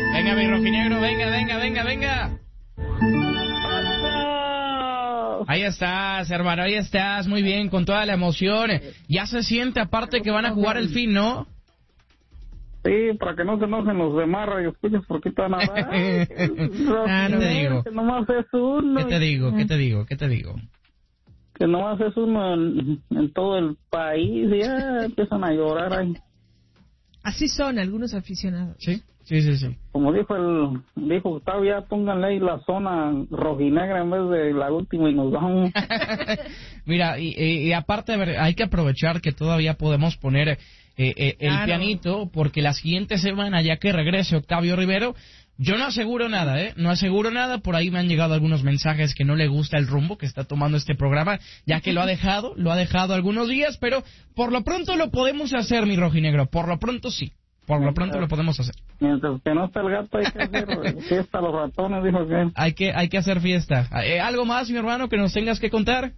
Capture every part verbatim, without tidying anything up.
Venga, mi rojinegro, venga, venga, venga, venga. Ahí estás, hermano, ahí estás, muy bien, con toda la emoción. Ya se siente, aparte, que van a jugar el fin, ¿no? Sí, para que no se enojen los demás radioescuchas, porque están a ver. Ah, no te digo. Que nomás es uno. ¿Qué te digo? ¿Qué te digo? ¿Qué te digo? Que nomás es uno en, en todo el país y ya empiezan a llorar ahí. Así son algunos aficionados. Sí, sí, sí, sí. Como dijo el, dijo Gustavo, ya pónganle ahí la zona rojinegra en vez de la última y nos vamos. Mira, y, y, y aparte, a ver, hay que aprovechar que todavía podemos poner eh, eh, el Claro. pianito, porque la siguiente semana, ya que regrese Octavio Rivero, yo no aseguro nada, ¿eh? No aseguro nada. Por ahí me han llegado algunos mensajes que no le gusta el rumbo que está tomando este programa, ya que lo ha dejado, lo ha dejado algunos días, pero por lo pronto lo podemos hacer, mi rojinegro. Por lo pronto sí. Por lo pronto lo podemos hacer. Mientras que no está el gato hay que hacer fiesta a los ratones, dijo que. Hay que, hay que hacer fiesta. Eh, ¿Algo más, mi hermano, que nos tengas que contar?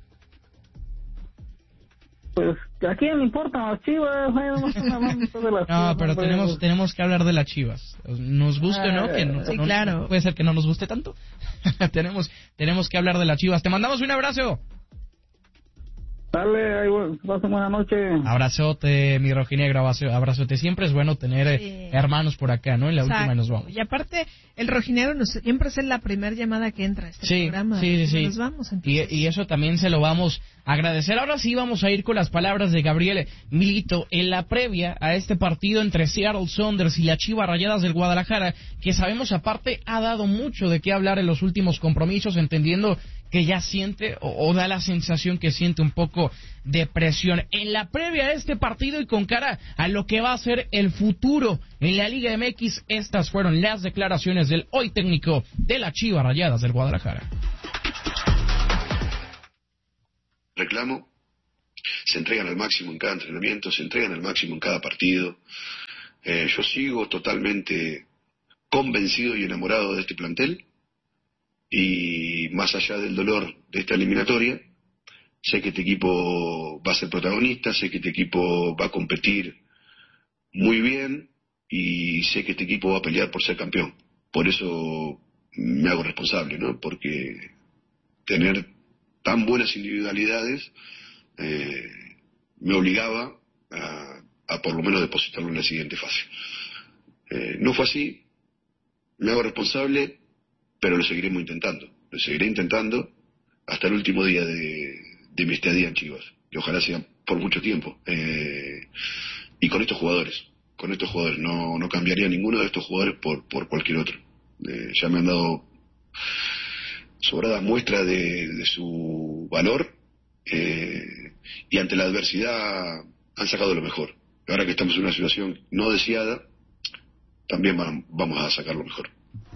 Pues, ¿a quién le importan las Chivas? Ay, nomás están hablando de las No, Chivas, pero hombre. tenemos tenemos que hablar de las Chivas. Nos guste o no, que no, Sí, no- claro. puede ser que no nos guste tanto. tenemos tenemos que hablar de las Chivas. Te mandamos un abrazo. Dale, ahí, bu- pasen buena noche. Abrazote, mi rojinegro, abrazo- abrazote. Siempre es bueno tener eh, Sí. hermanos por acá, ¿no? En la Exacto. última y nos vamos. Y aparte, el rojinegro nos, siempre es la primera llamada que entra a este Sí, programa. sí, sí, sí. Nos vamos, Y, entonces. y eso también se lo vamos a agradecer. Ahora sí vamos a ir con las palabras de Gabriel Milito en la previa a este partido entre Seattle Sounders y las Chivas Rayadas del Guadalajara, que sabemos aparte ha dado mucho de qué hablar en los últimos compromisos, entendiendo que ya siente o, o da la sensación que siente un poco de presión. En la previa a este partido y con cara a lo que va a ser el futuro en la Liga M X, estas fueron las declaraciones del hoy técnico de las Chivas Rayadas del Guadalajara. Reclamo, se entregan al máximo en cada entrenamiento, se entregan al máximo en cada partido. Eh, yo sigo totalmente convencido y enamorado de este plantel, y más allá del dolor de esta eliminatoria, sé que este equipo va a ser protagonista, sé que este equipo va a competir muy bien y sé que este equipo va a pelear por ser campeón. Por eso me hago responsable, ¿no? Porque tener tan buenas individualidades eh, me obligaba a, a por lo menos depositarlo en la siguiente fase. Eh, no fue así, me hago responsable, pero lo seguiremos intentando, lo seguiré intentando hasta el último día de, de mi estadía en Chivas, y ojalá sea por mucho tiempo, eh, y con estos jugadores, con estos jugadores, no, no cambiaría ninguno de estos jugadores por, por cualquier otro. Eh, ya me han dado sobradas muestras de, de su valor, eh, y ante la adversidad han sacado lo mejor. Ahora que estamos en una situación no deseada, también van, vamos a sacar lo mejor.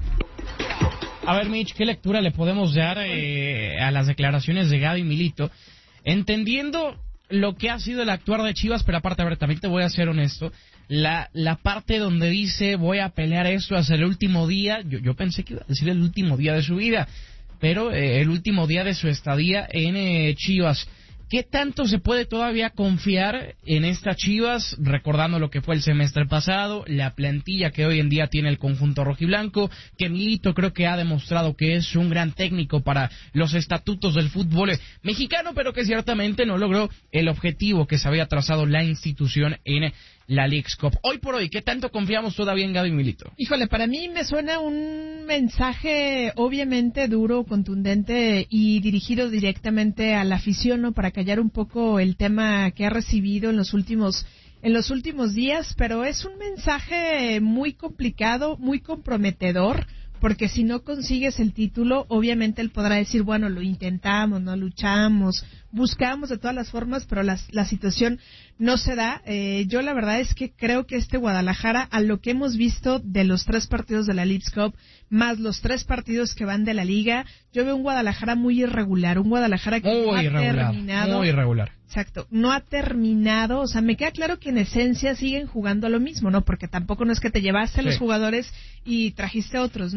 A ver, Mitch, ¿qué lectura le podemos dar eh, a las declaraciones de Gaby Milito? Entendiendo lo que ha sido el actuar de Chivas, pero aparte, a ver, también te voy a ser honesto, la, la parte donde dice voy a pelear esto hasta el último día, yo, yo pensé que iba a decir el último día de su vida, pero eh, el último día de su estadía en eh, Chivas. ¿Qué tanto se puede todavía confiar en estas Chivas, recordando lo que fue el semestre pasado, la plantilla que hoy en día tiene el conjunto rojiblanco, que Milito creo que ha demostrado que es un gran técnico para los estatutos del fútbol mexicano, pero que ciertamente no logró el objetivo que se había trazado la institución en la Leagues Cup? Hoy por hoy, ¿qué tanto confiamos todavía en Gaby Milito? Híjole, para mí me suena un mensaje obviamente duro, contundente y dirigido directamente a la afición, ¿no? Para callar un poco el tema que ha recibido en los últimos en los últimos días, pero es un mensaje muy complicado, muy comprometedor, porque si no consigues el título, obviamente él podrá decir, bueno, lo intentamos, no luchamos, buscamos de todas las formas, pero la, la situación no se da. Eh, yo la verdad es que creo que este Guadalajara, a lo que hemos visto de los tres partidos de la Leagues Cup, más los tres partidos que van de la Liga, yo veo un Guadalajara muy irregular, un Guadalajara que Muy no ha irregular, terminado. muy irregular. Exacto, no ha terminado, o sea, me queda claro que en esencia siguen jugando a lo mismo, ¿no? Porque tampoco no es que te llevaste a los Sí. jugadores y trajiste a otros, no.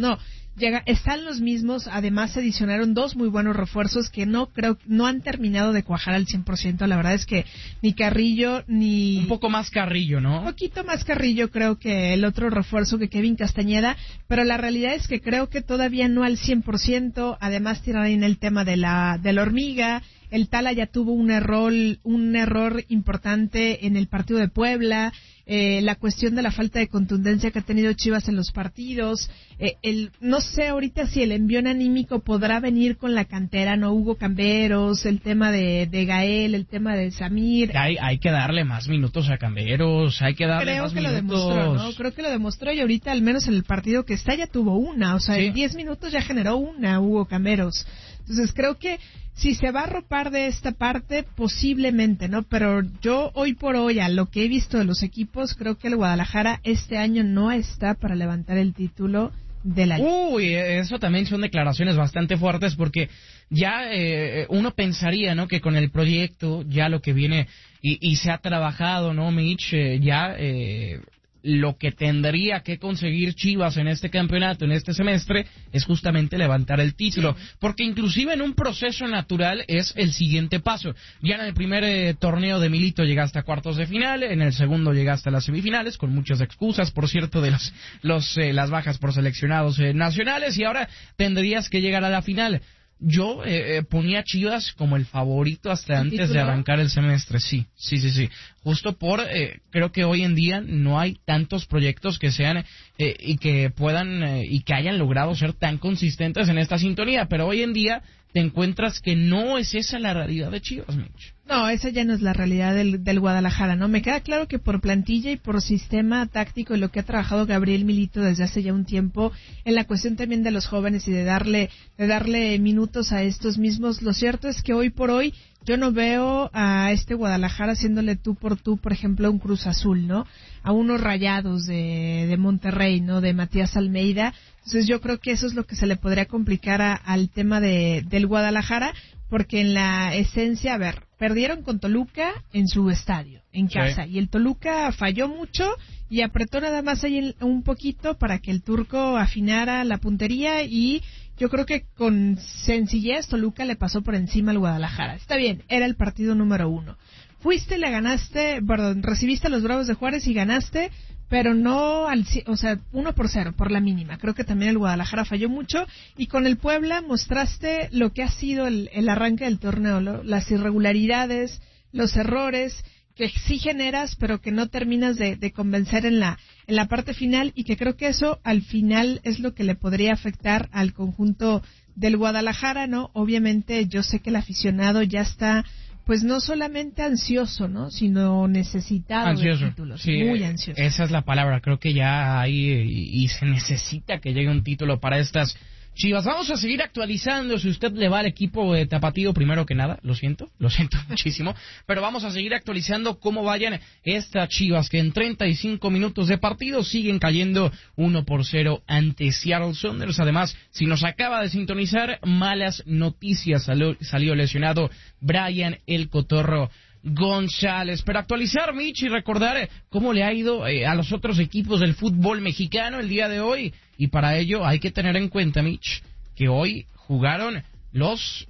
llega, están los mismos, además se adicionaron dos muy buenos refuerzos que no creo, no han terminado de cuajar al cien por ciento, la verdad es que ni Carrillo ni... Un poco más Carrillo, ¿no? Un poquito más Carrillo creo que el otro refuerzo que Kevin Castañeda, pero la realidad es que creo que todavía no al cien por ciento, además tienen el tema de la, de la hormiga. El Tala ya tuvo un error, un error importante en el partido de Puebla, eh, la cuestión de la falta de contundencia que ha tenido Chivas en los partidos, eh, el, no sé ahorita si el envión anímico podrá venir con la cantera, no Hugo Camberos, el tema de, de Gael, el tema de Samir. Hay, hay que darle más minutos a Camberos, hay que darle Creo más que minutos. lo demostró, ¿no? Creo que lo demostró y ahorita al menos en el partido que está ya tuvo una, o sea, Sí. en diez minutos ya generó una Hugo Camberos. Entonces creo que si se va a arropar de esta parte, posiblemente, ¿no? Pero yo hoy por hoy, a lo que he visto de los equipos, creo que el Guadalajara este año no está para levantar el título de la Liga. Uy, eso también son declaraciones bastante fuertes porque ya eh, uno pensaría, ¿no? Que con el proyecto, ya lo que viene y, y se ha trabajado, ¿no, Mitch? Eh, ya... Eh, lo que tendría que conseguir Chivas en este campeonato, en este semestre, es justamente levantar el título, sí. Porque inclusive en un proceso natural es el siguiente paso. Ya en el primer eh, torneo de Milito llegaste a cuartos de final, en el segundo llegaste a las semifinales, con muchas excusas, por cierto, de los, los eh, las bajas por seleccionados eh, nacionales, y ahora tendrías que llegar a la final. Yo eh, eh, ponía a Chivas como el favorito hasta antes título? de arrancar el semestre, sí, sí, sí, sí. Justo por, eh, creo que hoy en día no hay tantos proyectos que sean eh, y que puedan eh, y que hayan logrado ser tan consistentes en esta sintonía, pero hoy en día te encuentras que no es esa la realidad de Chivas, Mitch. No, esa ya no es la realidad del, del Guadalajara, ¿no? Me queda claro que por plantilla y por sistema táctico y lo que ha trabajado Gabriel Milito desde hace ya un tiempo, en la cuestión también de los jóvenes y de darle, de darle minutos a estos mismos, lo cierto es que hoy por hoy yo no veo a este Guadalajara haciéndole tú por tú, por ejemplo, a un Cruz Azul, ¿no? A unos Rayados de, de Monterrey, ¿no? De Matías Almeida. Entonces yo creo que eso es lo que se le podría complicar a, al tema de, del Guadalajara, porque en la esencia, a ver, perdieron con Toluca en su estadio, en casa, sí. Y el Toluca falló mucho y apretó nada más ahí un poquito para que el turco afinara la puntería y yo creo que con sencillez Toluca le pasó por encima al Guadalajara. Está bien, era el partido número uno. Fuiste, le ganaste, perdón, recibiste a los Bravos de Juárez y ganaste, pero no al, o sea, uno por cero, por la mínima. Creo que también el Guadalajara falló mucho y con el Puebla mostraste lo que ha sido el, el arranque del torneo, lo, las irregularidades, los errores que sí generas, pero que no terminas de, de convencer en la en la parte final y que creo que eso al final es lo que le podría afectar al conjunto del Guadalajara, ¿no? Obviamente yo sé que el aficionado ya está pues no solamente ansioso, ¿no? Sino necesitado ansioso, de títulos, sí, muy ansioso. Esa es la palabra, creo que ya hay y, y se necesita que llegue un título para estas Chivas. Vamos a seguir actualizando, si usted le va al equipo de Tapatío, primero que nada, lo siento, lo siento muchísimo, pero vamos a seguir actualizando cómo vayan estas Chivas, que en treinta y cinco minutos de partido siguen cayendo uno por cero ante Seattle Sounders. Además, si nos acaba de sintonizar, malas noticias, salió, salió lesionado Brian El Cotorro González. Pero actualizar, Mitch, y recordar cómo le ha ido eh, a los otros equipos del fútbol mexicano el día de hoy. Y para ello hay que tener en cuenta, Mitch, que hoy jugaron los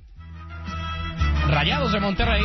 Rayados de Monterrey.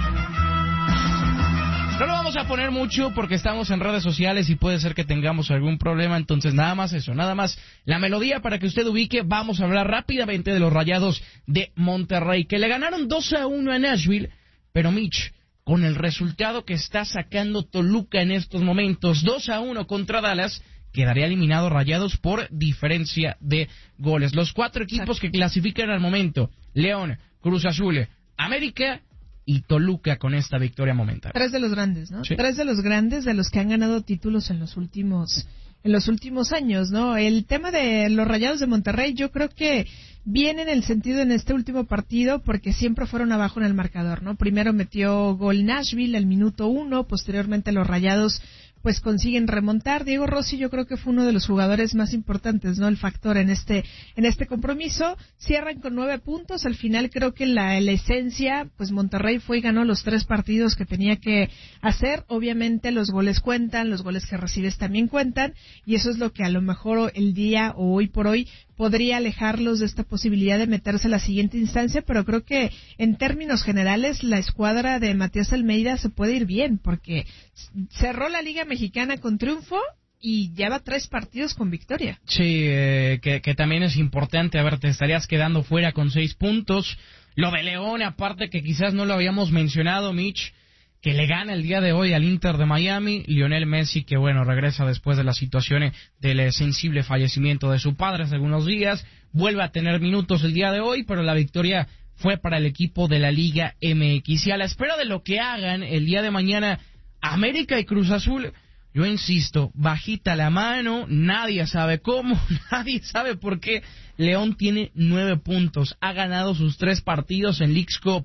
No lo vamos a poner mucho porque estamos en redes sociales y puede ser que tengamos algún problema, entonces nada más eso, nada más la melodía para que usted ubique. Vamos a hablar rápidamente de los Rayados de Monterrey, que le ganaron dos a uno a Nashville, pero Mitch, con el resultado que está sacando Toluca en estos momentos, dos a uno contra Dallas, quedaría eliminado Rayados por diferencia de goles. Los cuatro equipos que clasifican al momento: León, Cruz Azul, América y Toluca, con esta victoria momentánea. Tres de los grandes, ¿no? Sí. Tres de los grandes de los que han ganado títulos en los últimos en los últimos años, ¿no? El tema de los Rayados de Monterrey, yo creo que viene en el sentido en este último partido porque siempre fueron abajo en el marcador, ¿no? Primero metió gol Nashville al minuto uno, posteriormente los Rayados pues consiguen remontar. Diego Rossi yo creo que fue uno de los jugadores más importantes, ¿no? El factor en este en este compromiso. Cierran con nueve puntos. Al final creo que la, la esencia, pues Monterrey fue y ganó los tres partidos que tenía que hacer. Obviamente los goles cuentan, los goles que recibes también cuentan, y eso es lo que a lo mejor el día o hoy por hoy podría alejarlos de esta posibilidad de meterse a la siguiente instancia, pero creo que en términos generales la escuadra de Matías Almeida se puede ir bien, porque cerró la Liga Mexicana con triunfo y lleva tres partidos con victoria. Sí, eh, que, que también es importante. A ver, te estarías quedando fuera con seis puntos. Lo de León, aparte que quizás no lo habíamos mencionado, Mitch, que le gana el día de hoy al Inter de Miami. Lionel Messi, que bueno, regresa después de la situación del sensible fallecimiento de su padre hace algunos días. Vuelve a tener minutos el día de hoy, pero la victoria fue para el equipo de la Liga M X. Y a la espera de lo que hagan el día de mañana América y Cruz Azul, yo insisto, bajita la mano, nadie sabe cómo, nadie sabe por qué. León tiene nueve puntos, ha ganado sus tres partidos en Leagues Cup.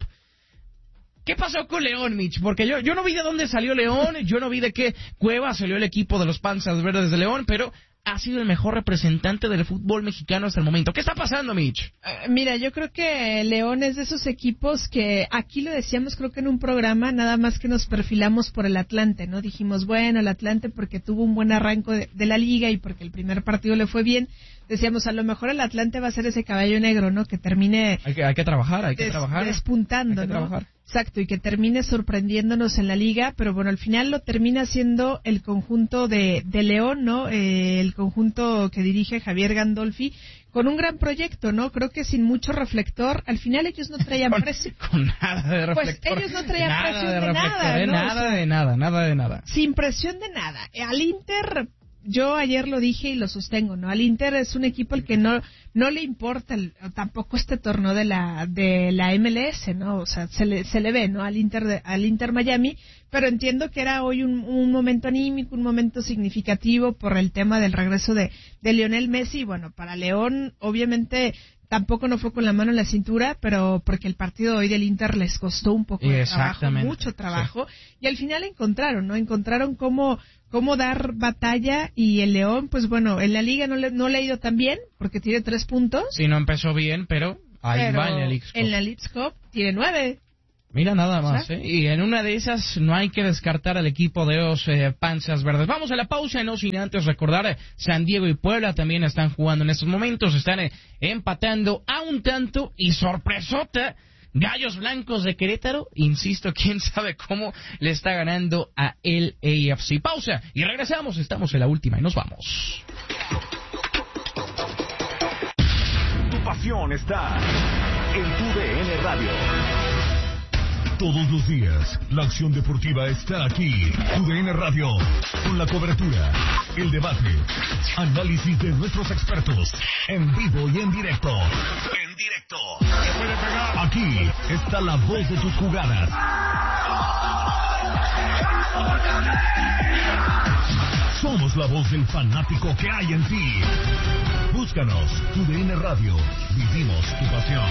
¿Qué pasó con León, Mitch? Porque yo, yo no vi de dónde salió León, yo no vi de qué cueva salió el equipo de los Panzas Verdes de León, pero ha sido el mejor representante del fútbol mexicano hasta el momento. ¿Qué está pasando, Mitch? Uh, mira, yo creo que León es de esos equipos que aquí lo decíamos, creo que en un programa, nada más que nos perfilamos por el Atlante, ¿no? Dijimos, bueno, el Atlante porque tuvo un buen arranque de, de la liga y porque el primer partido le fue bien. Decíamos, a lo mejor el Atlante va a ser ese caballo negro, ¿no? Que termine... Hay que, hay que trabajar, hay que des, trabajar. Despuntando, hay que ¿no? Trabajar. Exacto, y que termine sorprendiéndonos en la liga, pero bueno, al final lo termina siendo el conjunto de, de León, ¿no? Eh, el conjunto que dirige Javier Gandolfi, con un gran proyecto, ¿no? Creo que sin mucho reflector, al final ellos no traían con, presión. Con nada de reflector. Pues ellos no traían nada presión de, de nada, de ¿no? nada, o sea, de nada, nada de nada. Sin presión de nada. Al Inter... Yo ayer lo dije y lo sostengo, ¿no? Al Inter es un equipo al que no no le importa el, tampoco este torneo de la de la M L S, ¿no? O sea, se le se le ve, ¿no? Al Inter de, al Inter Miami, pero entiendo que era hoy un, un momento anímico, un momento significativo por el tema del regreso de de Lionel Messi. Y bueno, para León, obviamente tampoco no fue con la mano en la cintura, pero porque el partido de hoy del Inter les costó un poco de trabajo, mucho trabajo, sí. Y al final encontraron, ¿no? Encontraron cómo cómo dar batalla, y el León, pues bueno, en la liga no le, no le ha ido tan bien, porque tiene tres puntos. Sí, no empezó bien, pero ahí pero va en la Leagues Cup. En la Leagues Cup tiene nueve. Mira, nada más, ¿sabes? ¿eh? Y en una de esas no hay que descartar al equipo de los eh, Panzas Verdes. Vamos a la pausa, no sin antes recordar, eh, San Diego y Puebla también están jugando en estos momentos, están eh, empatando a un tanto, y sorpresota, Gallos Blancos de Querétaro, insisto, quién sabe cómo le está ganando a el A F C. Pausa y regresamos, estamos en la última y nos vamos. Tu pasión está en tu D N Radio. Todos los días, la acción deportiva está aquí. Tu D N Radio, con la cobertura, el debate, análisis de nuestros expertos, en vivo y en directo. En directo. Aquí está la voz de tus jugadas. Somos la voz del fanático que hay en ti. Búscanos, Tu D N Radio. Vivimos tu pasión.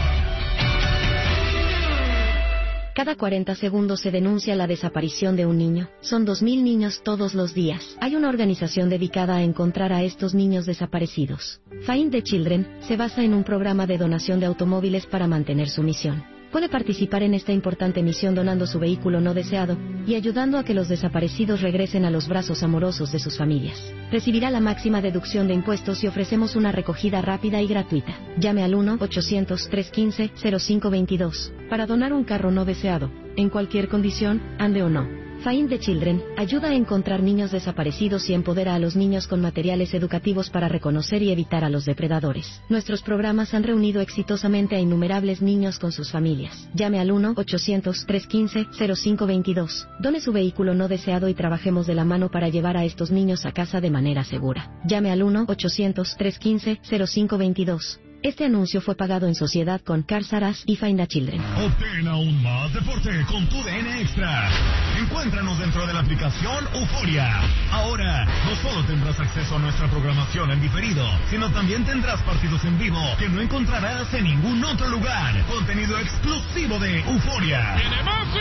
Cada cuarenta segundos se denuncia la desaparición de un niño. Son dos mil niños todos los días. Hay una organización dedicada a encontrar a estos niños desaparecidos. Find the Children se basa en un programa de donación de automóviles para mantener su misión. Puede participar en esta importante misión donando su vehículo no deseado y ayudando a que los desaparecidos regresen a los brazos amorosos de sus familias. Recibirá la máxima deducción de impuestos y ofrecemos una recogida rápida y gratuita. Llame al uno ochocientos, trescientos quince, cero cinco veintidós para donar un carro no deseado, en cualquier condición, ande o no. Find the Children ayuda a encontrar niños desaparecidos y empodera a los niños con materiales educativos para reconocer y evitar a los depredadores. Nuestros programas han reunido exitosamente a innumerables niños con sus familias. Llame al uno ochocientos, trescientos quince, cero cinco veintidós. Done su vehículo no deseado y trabajemos de la mano para llevar a estos niños a casa de manera segura. Llame al uno ochocientos, trescientos quince, cero cinco veintidós. Este anuncio fue pagado en sociedad con Cars R Us y Find the Children. Obtén aún más deporte con tu D N Extra. Encuéntranos dentro de la aplicación Euforia. Ahora, no solo tendrás acceso a nuestra programación en diferido, sino también tendrás partidos en vivo que no encontrarás en ningún otro lugar. Contenido exclusivo de Euforia. ¡Tiene Messi!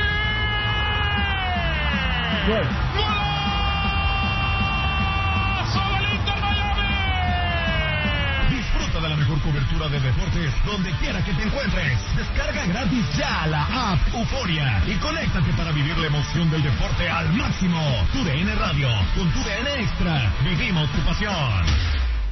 ¡Gol! De la mejor cobertura de deportes donde quiera que te encuentres. Descarga gratis ya la app Euforia y conéctate para vivir la emoción del deporte al máximo. Tu D N Radio, con Tu D N Extra, vivimos tu pasión.